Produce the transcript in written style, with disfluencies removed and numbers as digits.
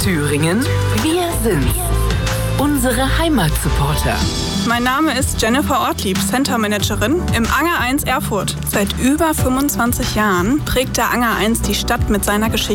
Thüringen, wir sind's. Unsere Heimatsupporter. Mein Name ist Jennifer Ortlieb, Center-Managerin im Anger 1 Erfurt. Seit über 25 Jahren prägt der Anger 1 die Stadt mit seiner Geschichte.